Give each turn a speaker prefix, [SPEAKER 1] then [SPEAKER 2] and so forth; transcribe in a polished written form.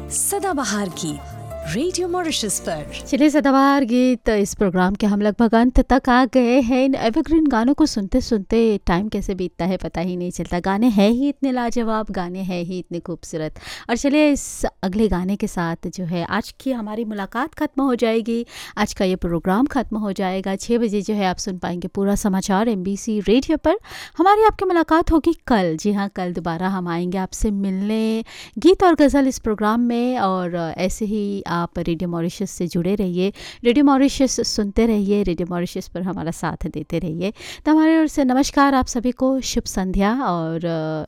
[SPEAKER 1] सदाबहार गीत radio Mauritius पर।
[SPEAKER 2] चलिए सदाबहार गीत इस प्रोग्राम के हम लगभग अंत तक आ गए हैं। इन एवरग्रीन गानों को सुनते सुनते टाइम कैसे बीतता है पता ही नहीं चलता। गाने हैं ही इतने लाजवाब, गाने हैं ही इतने खूबसूरत। और चलिए इस अगले गाने के साथ जो है आज की हमारी मुलाकात ख़त्म हो जाएगी। आज का ये प्रोग्राम ख़त्म हो जाएगा। 6 बजे जो है आप सुन पाएंगे पूरा समाचार MBC रेडियो पर। हमारी आपकी मुलाकात होगी कल। जी हाँ, कल दोबारा हम आएंगे आपसे मिलने गीत और गज़ल इस प्रोग्राम में। और ऐसे ही आप रेडियो मॉरिशस से जुड़े रहिए, रेडियो मॉरिशस सुनते रहिए, रेडियो मॉरिशस पर हमारा साथ देते रहिए। तो हमारे ओर से नमस्कार आप सभी को, शुभ संध्या। और